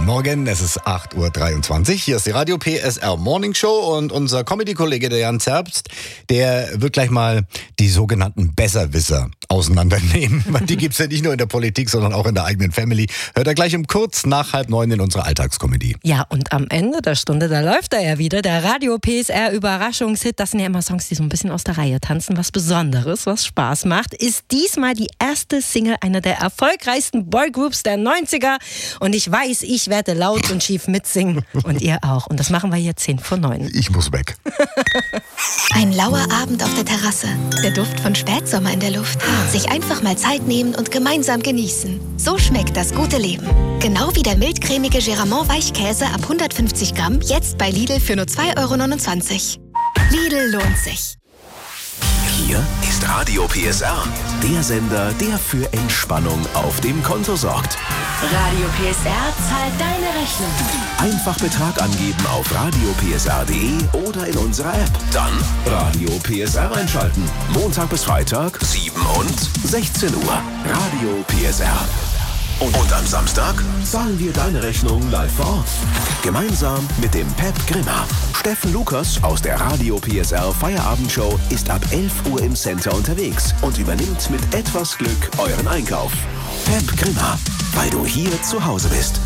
Morgen, es ist 8.23 Uhr. Hier ist die Radio PSR Morning Show und unser Comedy-Kollege, der Jan Zerbst, der wird gleich mal die sogenannten Besserwisser auseinandernehmen. Weil die gibt's ja nicht nur in der Politik, sondern auch in der eigenen Family. Hört er gleich um kurz nach 8:30 in unserer Alltagskomödie. Ja, und am Ende der Stunde, da läuft er ja wieder, der Radio PSR Überraschungshit. Das sind ja immer Songs, die so ein bisschen aus der Reihe tanzen. Was Besonderes, was Spaß macht, ist diesmal die erste Single einer der erfolgreichsten Boygroups der 90er. Und ich weiß, ich werde laut und schief mitsingen. Und ihr auch. Und das machen wir hier 8:50. Ich muss weg. Ein lauer Abend auf der Terrasse. Der Duft von Spätsommer in der Luft. Sich einfach mal Zeit nehmen und gemeinsam genießen. So schmeckt das gute Leben. Genau wie der mildcremige Geramont Weichkäse ab 150 Gramm. Jetzt bei Lidl für nur 2,29 €. Lidl lohnt sich. Hier ist Radio PSR, der Sender, der für Entspannung auf dem Konto sorgt. Radio PSR zahlt deine Rechnung. Einfach Betrag angeben auf radiopsr.de oder in unserer App. Dann Radio PSR einschalten. Montag bis Freitag, 7 und 16 Uhr. Radio PSR. Und am Samstag zahlen wir deine Rechnung live vor Ort. Gemeinsam mit dem Pep Grimmer. Steffen Lukas aus der Radio PSR Feierabendshow ist ab 11 Uhr im Center unterwegs und übernimmt mit etwas Glück euren Einkauf. Pep Grimmer, weil du hier zu Hause bist.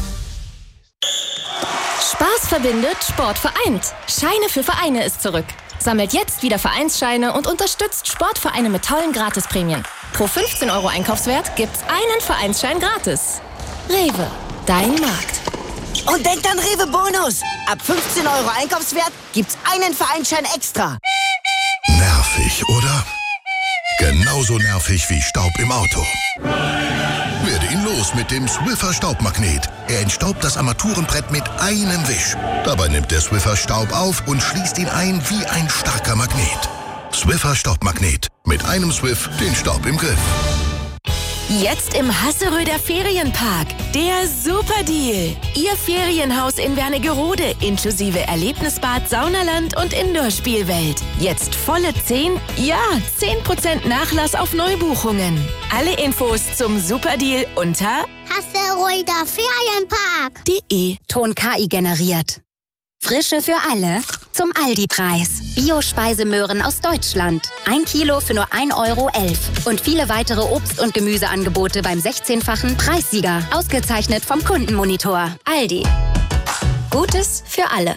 Spaß verbindet, Sport vereint. Scheine für Vereine ist zurück. Sammelt jetzt wieder Vereinsscheine und unterstützt Sportvereine mit tollen Gratisprämien. Pro 15 € Einkaufswert gibt's einen Vereinsschein gratis. Rewe, dein Markt. Und denkt an Rewe Bonus. Ab 15 € Einkaufswert gibt's einen Vereinsschein extra. Nervig, oder? Genauso nervig wie Staub im Auto. Werde ihn los mit dem Swiffer Staubmagnet. Er entstaubt das Armaturenbrett mit einem Wisch. Dabei nimmt der Swiffer Staub auf und schließt ihn ein wie ein starker Magnet. Swiffer Staubmagnet. Mit einem Swiff den Staub im Griff. Jetzt im Hasseröder Ferienpark. Der Superdeal. Ihr Ferienhaus in Wernigerode inklusive Erlebnisbad, Saunaland und Indoor-Spielwelt. Jetzt volle 10% Nachlass auf Neubuchungen. Alle Infos zum Superdeal unter Hasseröder Ferienpark.de. Ton KI generiert. Frische für alle zum Aldi-Preis. Bio-Speisemöhren aus Deutschland. 1 Kilo für nur 1,11 €. Und viele weitere Obst- und Gemüseangebote beim 16-fachen Preissieger. Ausgezeichnet vom Kundenmonitor. Aldi. Gutes für alle.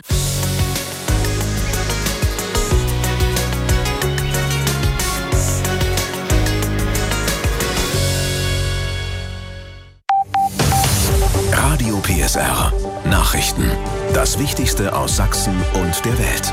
Radio PSR. Nachrichten. Das Wichtigste aus Sachsen und der Welt.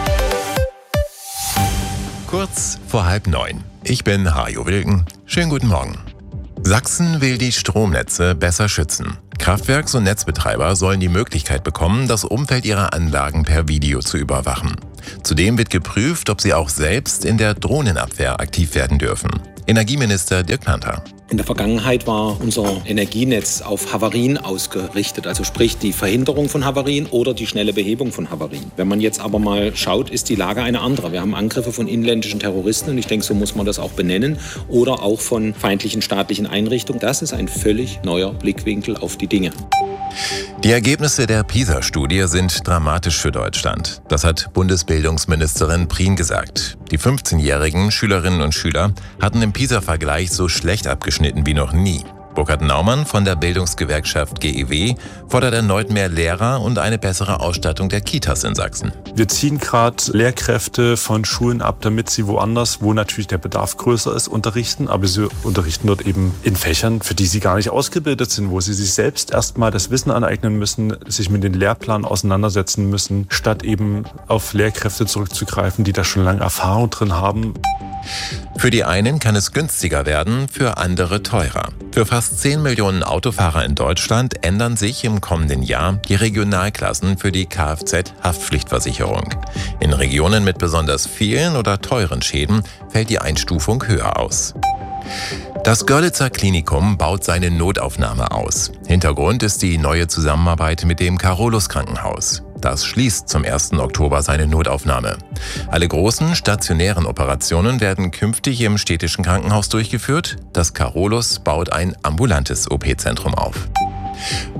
Kurz vor 8:30. Ich bin Hajo Wilken. Schönen guten Morgen. Sachsen will die Stromnetze besser schützen. Kraftwerks- und Netzbetreiber sollen die Möglichkeit bekommen, das Umfeld ihrer Anlagen per Video zu überwachen. Zudem wird geprüft, ob sie auch selbst in der Drohnenabwehr aktiv werden dürfen. Energieminister Dirk Planther. In der Vergangenheit war unser Energienetz auf Havarien ausgerichtet, also sprich die Verhinderung von Havarien oder die schnelle Behebung von Havarien. Wenn man jetzt aber mal schaut, ist die Lage eine andere. Wir haben Angriffe von inländischen Terroristen und ich denke, so muss man das auch benennen, oder auch von feindlichen staatlichen Einrichtungen. Das ist ein völlig neuer Blickwinkel auf die Dinge. Die Ergebnisse der PISA-Studie sind dramatisch für Deutschland. Das hat Bundesbildungsministerin Prien gesagt. Die 15-jährigen Schülerinnen und Schüler hatten im PISA-Vergleich so schlecht abgeschnitten wie noch nie. Burkhard Naumann von der Bildungsgewerkschaft GEW fordert erneut mehr Lehrer und eine bessere Ausstattung der Kitas in Sachsen. Wir ziehen gerade Lehrkräfte von Schulen ab, damit sie woanders, wo natürlich der Bedarf größer ist, unterrichten. Aber sie unterrichten dort eben in Fächern, für die sie gar nicht ausgebildet sind, wo sie sich selbst erstmal das Wissen aneignen müssen, sich mit den Lehrplänen auseinandersetzen müssen, statt eben auf Lehrkräfte zurückzugreifen, die da schon lange Erfahrung drin haben. Für die einen kann es günstiger werden, für andere teurer. Für fast 10 Millionen Autofahrer in Deutschland ändern sich im kommenden Jahr die Regionalklassen für die Kfz-Haftpflichtversicherung. In Regionen mit besonders vielen oder teuren Schäden fällt die Einstufung höher aus. Das Görlitzer Klinikum baut seine Notaufnahme aus. Hintergrund ist die neue Zusammenarbeit mit dem Carolus Krankenhaus. Das schließt zum 1. Oktober seine Notaufnahme. Alle großen stationären Operationen werden künftig im städtischen Krankenhaus durchgeführt. Das Carolus baut ein ambulantes OP-Zentrum auf.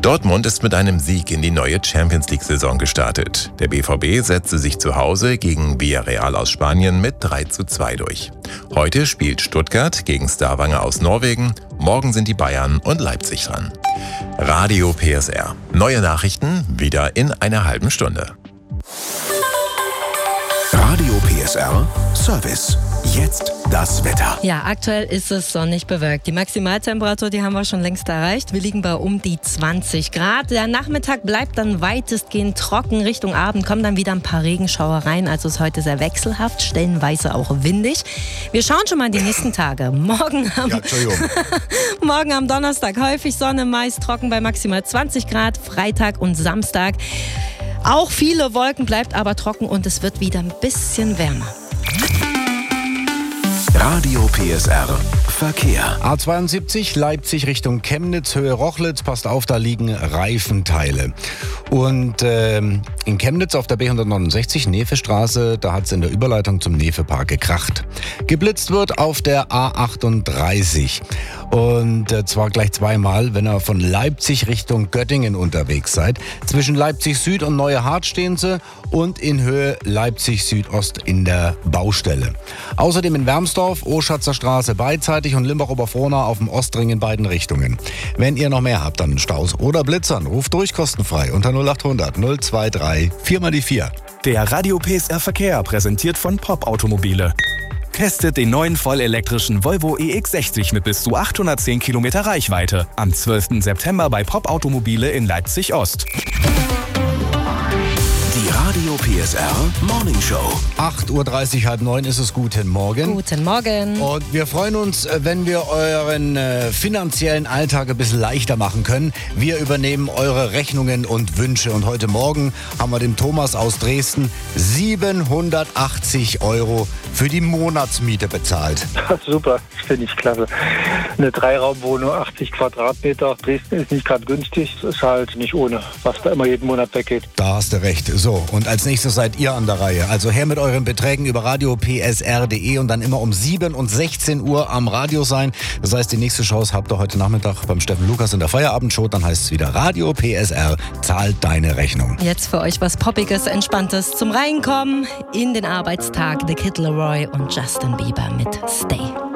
Dortmund ist mit einem Sieg in die neue Champions-League-Saison gestartet. Der BVB setzte sich zu Hause gegen Villarreal aus Spanien mit 3:2 durch. Heute spielt Stuttgart gegen Stavanger aus Norwegen. Morgen sind die Bayern und Leipzig dran. Radio PSR. Neue Nachrichten wieder in einer halben Stunde. Radio PSR Service. Jetzt das Wetter. Ja, aktuell ist es sonnig bewölkt. Die Maximaltemperatur, die haben wir schon längst erreicht. Wir liegen bei um die 20 Grad. Der Nachmittag bleibt dann weitestgehend trocken. Richtung Abend kommen dann wieder ein paar Regenschauereien. Also ist heute sehr wechselhaft, stellenweise auch windig. Wir schauen schon mal in die nächsten Tage. Morgen am Donnerstag häufig Sonne, meist trocken bei maximal 20 Grad. Freitag und Samstag auch viele Wolken, bleibt aber trocken und es wird wieder ein bisschen wärmer. Radio PSR Verkehr. A72 Leipzig Richtung Chemnitz, Höhe Rochlitz. Passt auf, da liegen Reifenteile. Und in Chemnitz auf der B169 Nefestraße, da hat es in der Überleitung zum Nefepark gekracht. Geblitzt wird auf der A38. Und zwar gleich zweimal, wenn ihr von Leipzig Richtung Göttingen unterwegs seid. Zwischen Leipzig Süd und Neue Hart stehen sie und in Höhe Leipzig Südost in der Baustelle. Außerdem in Wermsdorf, Oschatzer Straße beidseitig und Limbach-Oberfrohna auf dem Ostring in beiden Richtungen. Wenn ihr noch mehr habt an Staus oder Blitzern, ruft durch kostenfrei unter 0800 023 4x4. Der Radio PSR Verkehr präsentiert von Pop Automobile. Testet den neuen vollelektrischen Volvo EX60 mit bis zu 810 Kilometer Reichweite. Am 12. September bei Pop Automobile in Leipzig Ost. Die Radio PSR Morning Show. 8:30 Uhr, 8:30 ist es. Guten Morgen. Guten Morgen. Und wir freuen uns, wenn wir euren finanziellen Alltag ein bisschen leichter machen können. Wir übernehmen eure Rechnungen und Wünsche. Und heute Morgen haben wir dem Thomas aus Dresden 780 € für die Monatsmiete bezahlt. Super, finde ich klasse. Eine 3-Raum-Wohnung, 80 Quadratmeter. Dresden ist nicht gerade günstig. Es ist halt nicht ohne, was da immer jeden Monat weggeht. Da hast du recht. So, und als nächstes seid ihr an der Reihe. Also her mit euren Beträgen über radiopsr.de und dann immer um 7 und 16 Uhr am Radio sein. Das heißt, die nächste Chance habt ihr heute Nachmittag beim Steffen Lukas in der Feierabendshow. Dann heißt es wieder Radio PSR zahlt deine Rechnung. Jetzt für euch was Poppiges, Entspanntes zum Reinkommen in den Arbeitstag. The Kid Laroi und Justin Bieber mit Stay.